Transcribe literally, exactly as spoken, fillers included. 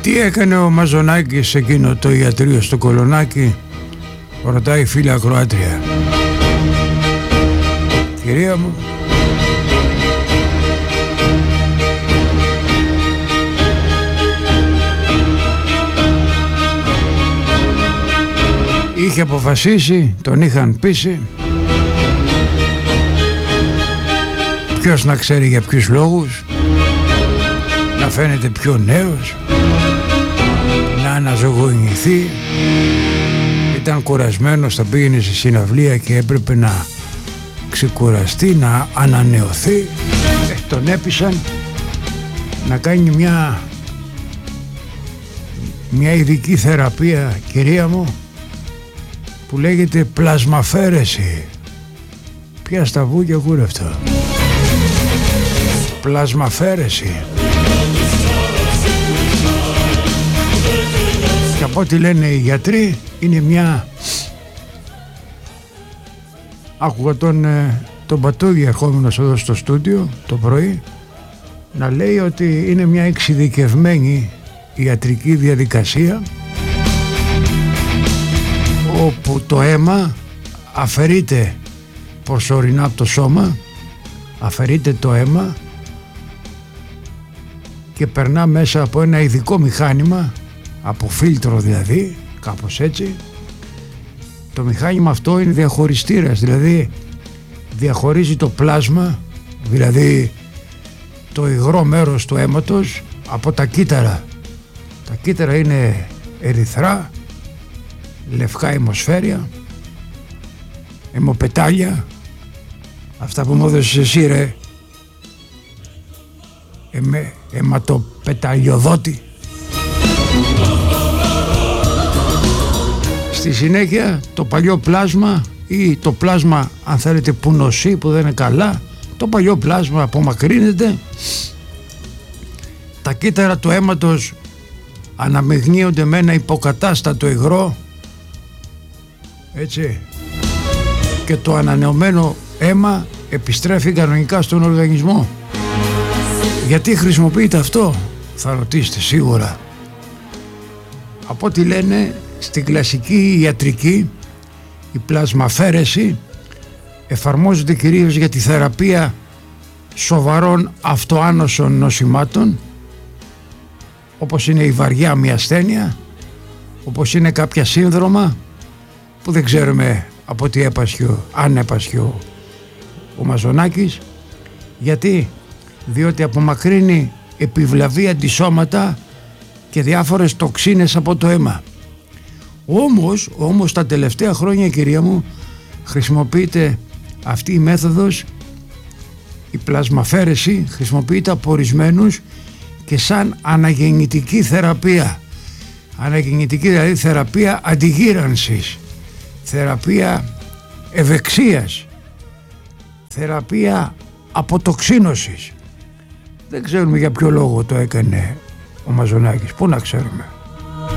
Τι έκανε ο Μαζονάκης σε εκείνο το ιατρείο στο Κολονάκι, ρωτάει η φίλη ακροάτρια. Κυρία μου, είχε αποφασίσει, τον είχαν πείσει, ποιος να ξέρει για ποιους λόγους, να φαίνεται πιο νέος, να αναζωογονηθεί. Ήταν κουρασμένος, θα πήγαινε στη συναυλία και έπρεπε να ξεκουραστεί, να ανανεωθεί. ε, Τον έπεισαν να κάνει μια μια ειδική θεραπεία, κυρία μου, που λέγεται πλασμαφέρεση. Πια στα βούκια κούρευτα. Πλασμαφέρεση. Και από ό,τι λένε οι γιατροί, είναι μια... Άκουγα τον, τον Πατούδη ερχόμενος εδώ στο στούντιο το πρωί να λέει ότι είναι μια εξειδικευμένη ιατρική διαδικασία όπου το αίμα αφαιρείται προσωρινά από το σώμα, αφαιρείται το αίμα και περνά μέσα από ένα ειδικό μηχάνημα, από φίλτρο δηλαδή, κάπως έτσι. Το μηχάνημα αυτό είναι διαχωριστήρας, δηλαδή διαχωρίζει το πλάσμα, δηλαδή το υγρό μέρος του αίματος, από τα κύτταρα. Τα κύτταρα είναι ερυθρά, λευκά αιμοσφαίρια, αιμοπετάλια, αυτά που μου έδωσες εσύ ρε, Εμε, αιματοπεταλιοδότη. Στη συνέχεια το παλιό πλάσμα ή το πλάσμα, αν θέλετε, που νοσεί, που δεν είναι καλά, το παλιό πλάσμα απομακρύνεται, τα κύτταρα του αίματος αναμειγνύονται με ένα υποκατάστατο υγρό, έτσι, και το ανανεωμένο αίμα επιστρέφει κανονικά στον οργανισμό. Γιατί χρησιμοποιείται αυτό, θα ρωτήσετε σίγουρα. Από ό,τι λένε, στην κλασική ιατρική η πλασμαφέρεση εφαρμόζεται κυρίως για τη θεραπεία σοβαρών αυτοάνωσων νοσημάτων, όπως είναι η βαριά μια ασθένεια, όπως είναι κάποια σύνδρομα που δεν ξέρουμε από τι έπασχε, αν έπασχε ο, ο Μαζονάκης. Γιατί? Διότι απομακρύνει επιβλαβή αντισώματα και διάφορες τοξίνες από το αίμα. Όμως, όμως τα τελευταία χρόνια, κυρία μου, χρησιμοποιείται αυτή η μέθοδος, η πλασμαφέρεση χρησιμοποιείται από ορισμένους και σαν αναγεννητική θεραπεία. Αναγεννητική δηλαδή θεραπεία αντιγύρανσης, θεραπεία ευεξίας, θεραπεία αποτοξίνωσης. Δεν ξέρουμε για ποιο λόγο το έκανε ο Μαζονάκης. Πού να ξέρουμε.